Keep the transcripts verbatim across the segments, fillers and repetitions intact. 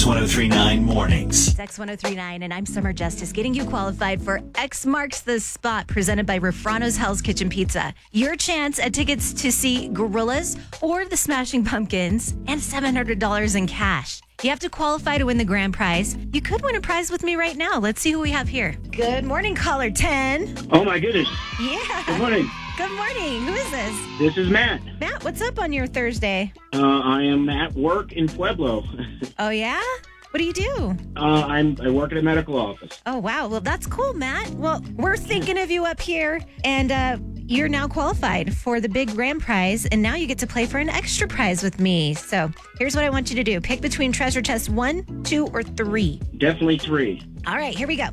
one oh three point nine Mornings. It's X one oh three point nine, and I'm Summer Justice, getting you qualified for X Marks the Spot, presented by Refrano's Hell's Kitchen Pizza. Your chance at tickets to see Gorillaz or the Smashing Pumpkins and seven hundred dollars in cash. You have to qualify to win the grand prize. You could win a prize with me right now. Let's see who we have here. Good morning, caller ten. Oh, my goodness. Yeah. Good morning. Good morning. Who is this? This is Matt. Matt, what's up on your Thursday? Uh, I am at work in Pueblo. Oh, yeah? What do you do? Uh, I'm, I work at a medical office. Oh, wow. Well, that's cool, Matt. Well, we're thinking of you up here, and uh, you're now qualified for the big grand prize, and now you get to play for an extra prize with me. So here's what I want you to do. Pick between treasure chest one, two, or three. Definitely three. All right, here we go.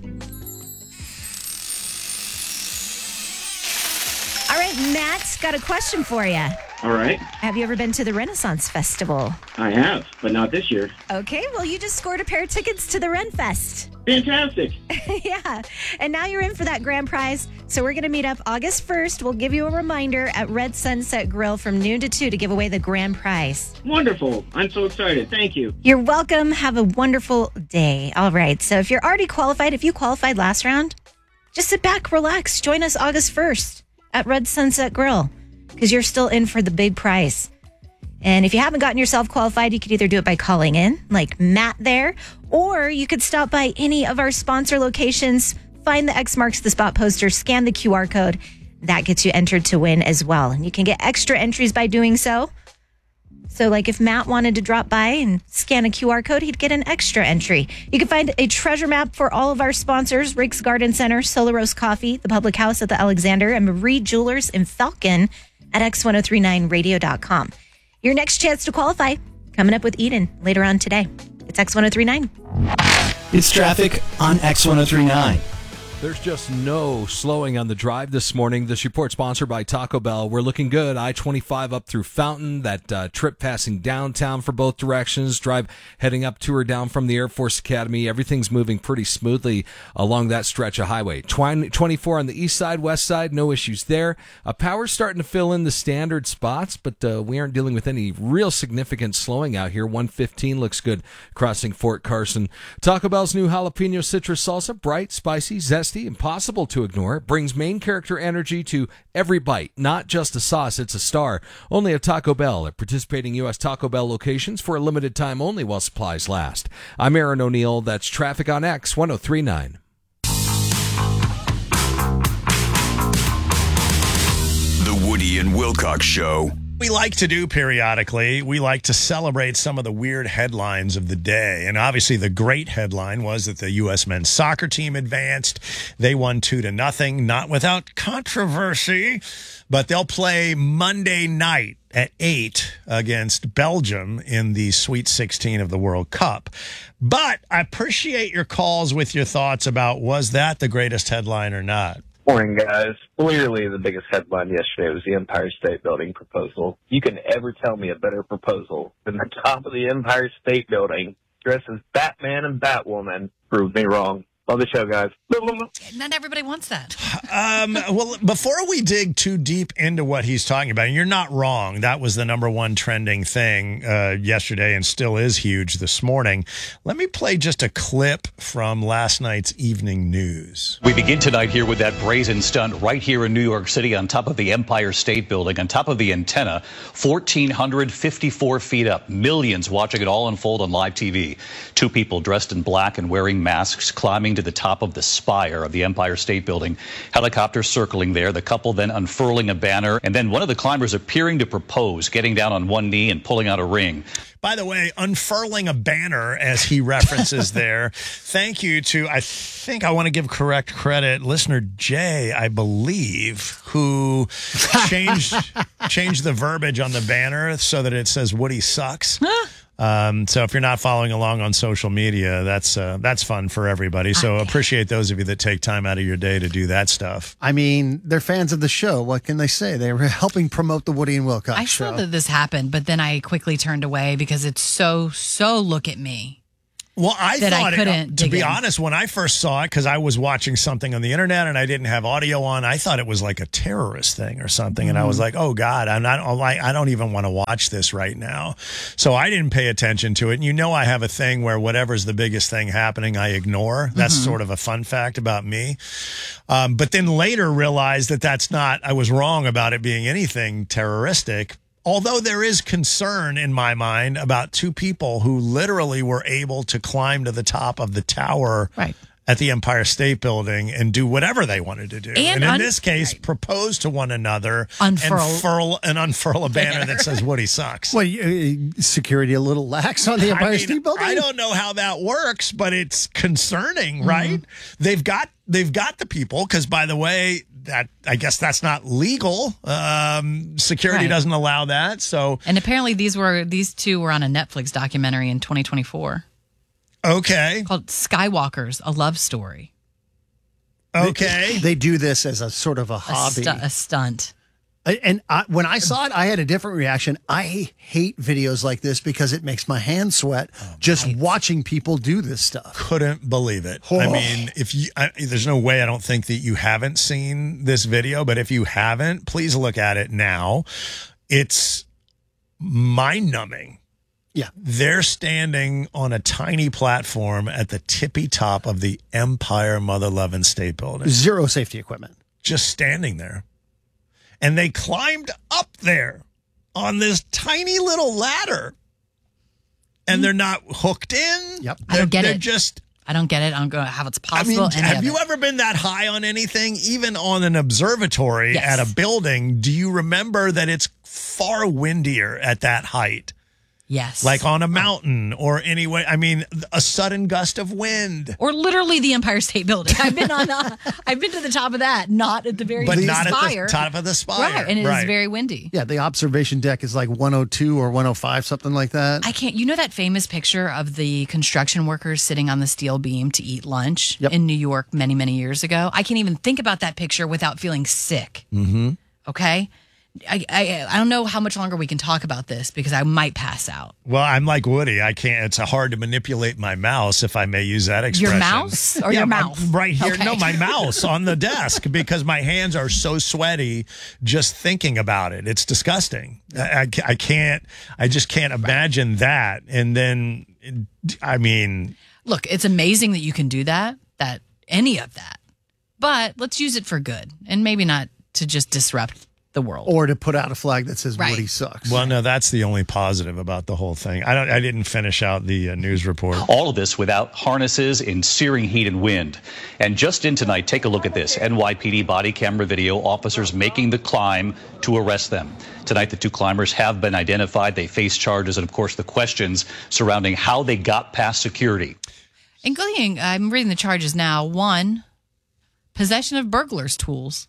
All right, Matt, got a question for you. All right. Have you ever been to the Renaissance Festival? I have, but not this year. Okay, well, you just scored a pair of tickets to the Ren Fest. Fantastic. Yeah, and now you're in for that grand prize. So we're going to meet up August first. We'll give you a reminder at Red Sunset Grill from noon to two to give away the grand prize. Wonderful. I'm so excited. Thank you. You're welcome. Have a wonderful day. All right, so if you're already qualified, if you qualified last round, just sit back, relax. Join us August first at Red Sunset Grill, because you're still in for the big prize. And if you haven't gotten yourself qualified, you could either do it by calling in, like Matt there, or you could stop by any of our sponsor locations, find the X Marks the Spot poster, scan the Q R code. That gets you entered to win as well. And you can get extra entries by doing so. So like if Matt wanted to drop by and scan a Q R code, he'd get an extra entry. You can find a treasure map for all of our sponsors, Rick's Garden Center, Solaros Coffee, the Public House at the Alexander, and Marie Jewelers in Falcon at X ten thirty-nine radio dot com. Your next chance to qualify coming up with Eden later on today. It's X ten thirty-nine. It's traffic on X ten thirty-nine. There's just no slowing on the drive this morning. This report sponsored by Taco Bell. We're looking good. I twenty-five up through Fountain, that uh, trip passing downtown for both directions, drive heading up to or down from the Air Force Academy. Everything's moving pretty smoothly along that stretch of highway. twenty-four on the east side, west side, no issues there. Uh, power's starting to fill in the standard spots, but uh, we aren't dealing with any real significant slowing out here. one fifteen looks good crossing Fort Carson. Taco Bell's new jalapeno citrus salsa, bright, spicy, zesty, impossible to ignore. It brings main character energy to every bite. Not just a sauce, it's a star. Only at Taco Bell at participating U S Taco Bell locations for a limited time only while supplies last. I'm Aaron O'Neill. That's traffic on X ten thirty-nine. The Woody and Wilcox Show. We like to do periodically. We like to celebrate some of the weird headlines of the day. And obviously the great headline was that the U S men's soccer team advanced. They won two to nothing, not without controversy, but they'll play Monday night at eight against Belgium in the Sweet sixteen of the World Cup. But I appreciate your calls with your thoughts about, was that the greatest headline or not? Morning, guys. Clearly, the biggest headline yesterday was the Empire State Building proposal. You can ever tell me a better proposal than the top of the Empire State Building dressed as Batman and Batwoman. Proved me wrong. Love the show, guys. Not everybody wants that. Um, well, before we dig too deep into what he's talking about, and you're not wrong, that was the number one trending thing uh, yesterday and still is huge this morning. Let me play just a clip from last night's evening news. We begin tonight here with that brazen stunt right here in New York City on top of the Empire State Building, on top of the antenna, one thousand four hundred fifty-four feet up. Millions watching it all unfold on live T V. Two people dressed in black and wearing masks climbing to the top of the spire of the Empire State Building. Helicopters circling there, the couple then unfurling a banner, and then one of the climbers appearing to propose, getting down on one knee and pulling out a ring. By the way, unfurling a banner, as he references there. Thank you to, I think I want to give correct credit, listener Jay, I believe, who changed changed the verbiage on the banner so that it says Woody sucks. Um, so if you're not following along on social media, that's uh, that's fun for everybody. So appreciate those of you that take time out of your day to do that stuff. I mean, they're fans of the show. What can they say? They were helping promote the Woody and Wilcox I show. saw that this happened, but then I quickly turned away because it's so, so look at me. Well, I that thought I couldn't it, to dig be in. honest, when I first saw it, because I was watching something on the internet and I didn't have audio on, I thought it was like a terrorist thing or something. And I was like, oh God, I'm not, I don't even want to watch this right now. So I didn't pay attention to it. And you know, I have a thing where whatever's the biggest thing happening, I ignore. That's Mm-hmm. sort of a fun fact about me. Um, but then later realized that that's not, I was wrong about it being anything terroristic. Although there is concern in my mind about two people who literally were able to climb to the top of the tower Right. at the Empire State Building and do whatever they wanted to do. And And, in un- this case, propose to one another Unfurl- and, furl, and unfurl a banner that says Woody sucks. Well, uh, security a little lax on the Empire I mean, State Building? I don't know how that works, but it's concerning, Mm-hmm. right? They've got they've got the people because, by the way, that I guess that's not legal. Um, security Right. doesn't allow that. So And apparently these were these two were on a Netflix documentary in twenty twenty-four okay, called Skywalkers: A Love Story. okay. They do this as a sort of a A, hobby. stu- a stunt. I- And I, when I saw it, I had a different reaction. I hate videos like this because it makes my hands sweat just watching people do this stuff. Couldn't believe it. I Oh. mean, if you, I, there's no way I don't think that you haven't seen this video, but if you haven't, please look at it now. It's mind numbing. Yeah. They're standing on a tiny platform at the tippy top of the Empire Mother Loving State Building, Zero safety equipment. just standing there. And they climbed up there on this tiny little ladder. And they're not hooked in. Yep. I don't get they're it. just I don't get it. I don't go how it's I mean, possible. any have of you it. ever been that high on anything, even on an observatory Yes. at a building? Do you remember that it's far windier at that height? Yes. Like on a mountain or anyway, I mean, a sudden gust of wind. or literally the Empire State Building. I've been on. Uh, I've been to the top of that, not at the very But spire. not at the top of the spire. Right, and it is Right. very windy. Yeah, the observation deck is like one oh two or one oh five, something like that. I can't. You know that famous picture of the construction workers sitting on the steel beam to eat lunch Yep. in New York many, many years ago? I can't even think about that picture without feeling sick. Mm-hmm. Okay. I, I I don't know how much longer we can talk about this because I might pass out. Well, I'm like Woody. I can't, it's hard to manipulate my mouse, if I may use that expression. Your mouse or Yeah, your my- mouth? Right here. Okay. No, my mouse on the desk because my hands are so sweaty just thinking about it. It's disgusting. I, I, I can't, I just can't imagine that. And then, I mean, Look, it's amazing that you can do that, that any of that. But let's use it for good and maybe not to just disrupt the world. Or to put out a flag that says Right. Woody sucks. well, no, that's the only positive about the whole thing. I don't, I didn't finish out the uh, news report. All of this without harnesses in searing heat and wind. And just in tonight, take a look at this. N Y P D body camera video, officers making the climb to arrest them. Tonight, the two climbers have been identified. They face charges and, of course, the questions surrounding how they got past security. Including, I'm reading the charges now. One, possession of burglars' tools.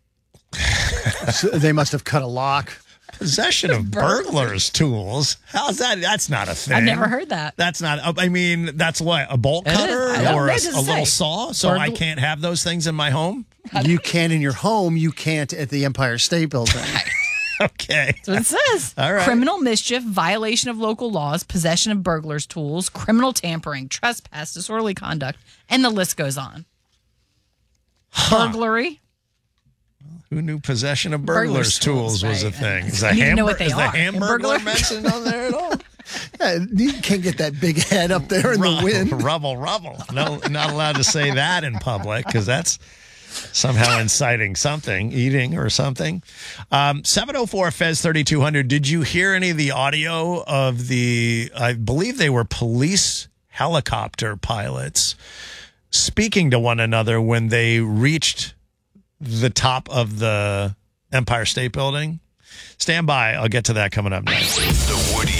So they must have cut a lock. Possession of burglars' tools. How's that? That's not a thing. I've never heard that. That's not, I mean, that's what, a bolt It is. cutter I don't or know a, what to a little say. saw? So I Burgl- can't have those things in my home? You can in your home, you can't at the Empire State Building. Okay. That's what it says. All right. Criminal mischief, violation of local laws, possession of burglars' tools, criminal tampering, trespass, disorderly conduct, and the list goes on. Burglary. Who knew possession of burglars' Burglars' tools, tools, was a right. thing? Is, I a need to know hammer- what they is the are. hamburglar Hamburglar? mentioned on there at all? Yeah, you can't get that big head up there in the Rubble, wind. Rubble, rubble. No, not allowed to say that in public because that's somehow inciting something, eating or something. Um, seven oh four Fez thirty-two hundred. Did you hear any of the audio of the, I believe they were police helicopter pilots speaking to one another when they reached the top of the Empire State Building? Stand by. I'll get to that coming up next. The Woody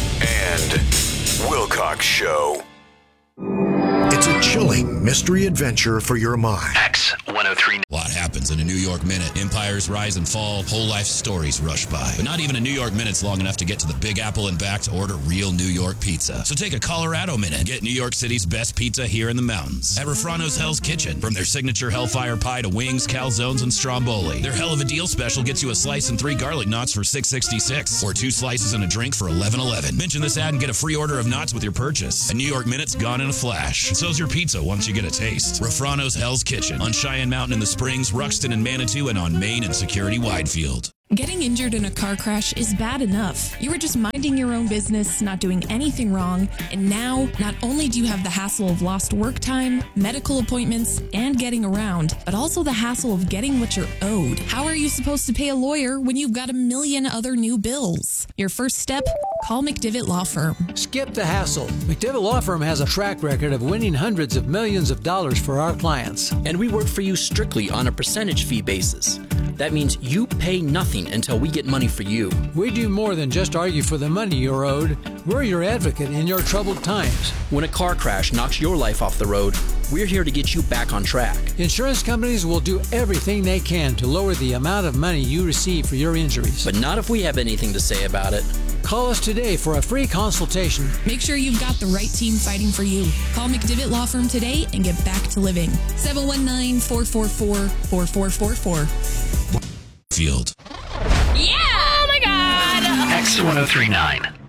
and Wilcox Show. It's a chilling mystery adventure for your mind. X one oh three. What happened? happens in a New York minute. Empires rise and fall, whole life stories rush by. But not even a New York minute's long enough to get to the Big Apple and back to order real New York pizza. So take a Colorado minute and get New York City's best pizza here in the mountains. At Refrano's Hell's Kitchen. From their signature Hellfire Pie to wings, calzones, and stromboli. Their Hell of a Deal special gets you a slice and three garlic knots for six sixty-six, or two slices and a drink for eleven eleven. Mention this ad and get a free order of knots with your purchase. A New York minute's gone in a flash. And so's your pizza once you get a taste. Refrano's Hell's Kitchen on Cheyenne Mountain in the Springs, Ruxton and Manitou, and on Main and Security Widefield. Getting injured in a car crash is bad enough. You were just minding your own business, not doing anything wrong, and now not only do you have the hassle of lost work time, medical appointments, and getting around, but also the hassle of getting what you're owed. How are you supposed to pay a lawyer when you've got a million other new bills? Your first step? Call McDivitt Law Firm. Skip the hassle. McDivitt Law Firm has a track record of winning hundreds of millions of dollars for our clients. And we work for you strictly on a percentage fee basis. That means you pay nothing until we get money for you. We do more than just argue for the money you're owed. We're your advocate in your troubled times. When a car crash knocks your life off the road, we're here to get you back on track. Insurance companies will do everything they can to lower the amount of money you receive for your injuries. But not if we have anything to say about it. Call us today for a free consultation. Make sure you've got the right team fighting for you. Call McDivitt Law Firm today and get back to living. seven one nine, four four four, four four four four. Field. Yeah! Oh my God! X ten thirty-nine.